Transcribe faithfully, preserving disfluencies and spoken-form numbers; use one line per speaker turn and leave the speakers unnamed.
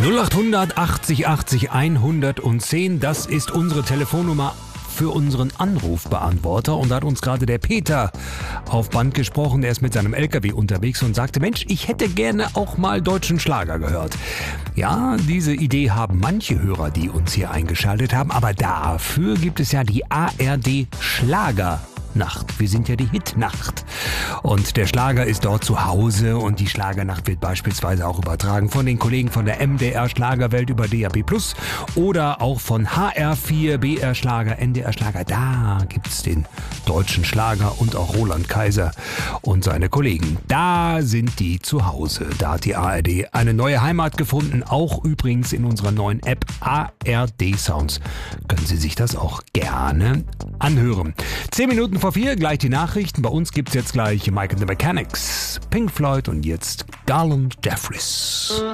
null acht hundert achtzig achtzig hundertzehn, das ist unsere Telefonnummer für unseren Anrufbeantworter. Und da hat uns gerade der Peter auf Band gesprochen, der ist mit seinem L K W unterwegs und sagte, Mensch, ich hätte gerne auch mal deutschen Schlager gehört. Ja, diese Idee haben manche Hörer, die uns hier eingeschaltet haben, aber dafür gibt es ja die A R D Schlager Nacht. Wir sind ja die Hitnacht. Und der Schlager ist dort zu Hause und die Schlagernacht wird beispielsweise auch übertragen von den Kollegen von der M D R Schlagerwelt über D A B plus oder auch von H R vier, B R Schlager, N D R Schlager. Da gibt's den deutschen Schlager und auch Roland Kaiser und seine Kollegen. Da sind die zu Hause. Da hat die A R D eine neue Heimat gefunden, auch übrigens in unserer neuen App A R D Sounds. Können Sie sich das auch gerne anhören. Zehn Minuten vor vier, gleich die Nachrichten. Bei uns gibt's jetzt gleich Mike and the Mechanics, Pink Floyd und jetzt Garland Jeffries.